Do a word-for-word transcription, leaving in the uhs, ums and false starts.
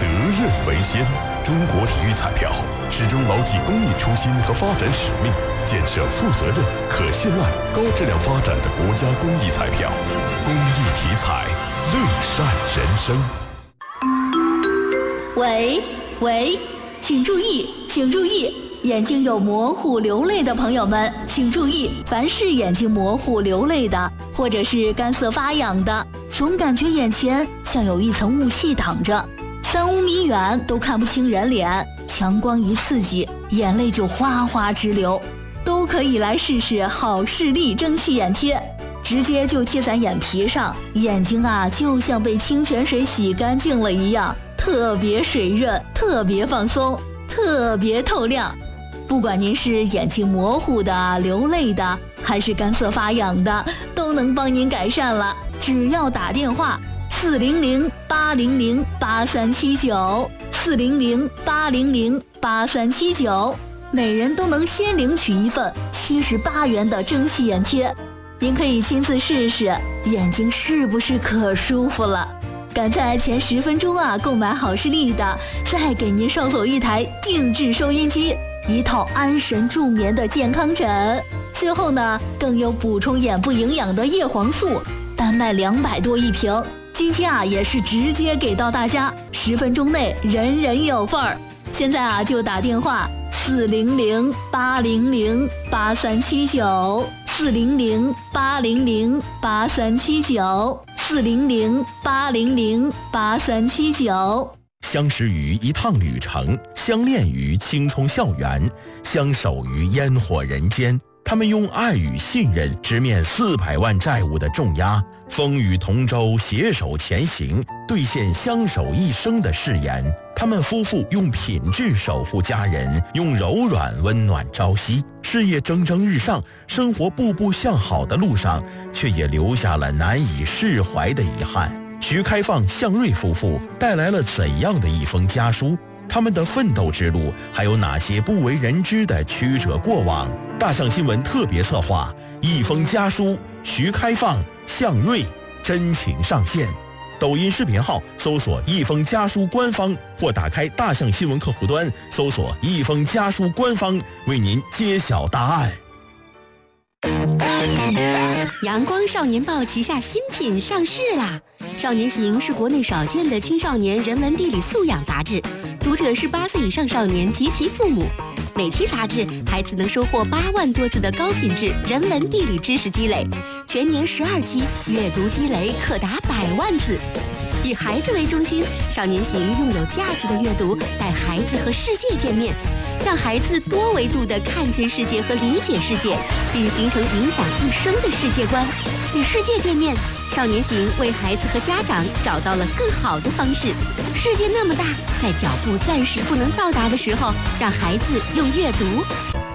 责任为先。中国体育彩票始终牢记公益初心和发展使命，建设负责任、可信赖、高质量发展的国家公益彩票。公益体彩，乐善人生。 喂喂，请注意，请注意！眼睛有模糊流泪的朋友们，请注意，凡是眼睛模糊流泪的，或者是干涩发痒的，总感觉眼前像有一层雾气挡着，三五米远都看不清人脸，强光一刺激，眼泪就哗哗直流，都可以来试试好视力蒸汽眼贴，直接就贴在眼皮上，眼睛啊就像被清泉水洗干净了一样，特别水润，特别放松，特别透亮。不管您是眼睛模糊的、流泪的，还是干涩发痒的，都能帮您改善了。只要打电话四零零八零零八三七九，四零零八零零八三七九，每人都能先领取一份七十八元的蒸汽眼贴。您可以亲自试试，眼睛是不是可舒服了？赶在前十分钟啊购买好视力的，再给您捎走一台定制收音机，一套安神助眠的健康枕，最后呢更有补充眼部营养的叶黄素，单卖两百多一瓶。今天啊也是直接给到大家，十分钟内人人有份儿。现在啊就打电话四零零八零零八三七九，四零零八零零八三七九，四零零八零零八三七九。 相识于一趟旅程，相恋于青葱校园，相守于烟火人间。他们用爱与信任直面四百万债务的重压，风雨同舟，携手前行，兑现相守一生的誓言。他们夫妇用品质守护家人，用柔软温暖朝夕。事业蒸蒸日上，生活步步向好的路上，却也留下了难以释怀的遗憾。徐开放、向瑞夫妇带来了怎样的一封家书？他们的奋斗之路还有哪些不为人知的曲折过往？大象新闻特别策划一封家书，徐开放、向瑞真情上线。抖音视频号搜索一封家书官方，或打开大象新闻客户端搜索一封家书官方，为您揭晓答案。 阳光少年报旗下新品上市啦！少年行是国内少见的青少年人文地理素养杂志，读者是八岁以上少年及其父母。每期杂志，孩子能收获八万多字的高品质人文地理知识积累，全年十二期，阅读积累可达百万字。以孩子为中心，少年行用有价值的阅读带孩子和世界见面，让孩子多维度地看见世界和理解世界，并形成影响一生的世界观。与世界见面，少年行为孩子和家长找到了更好的方式。世界那么大，在脚步暂时不能到达的时候，让孩子用阅读